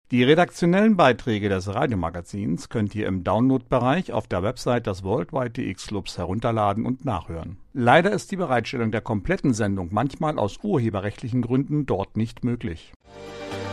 Die redaktionellen Beiträge des Radiomagazins könnt ihr im Download-Bereich auf der Website des Worldwide TX Clubs herunterladen und nachhören. Leider ist die Bereitstellung der kompletten Sendung manchmal aus urheberrechtlichen Gründen dort nicht möglich.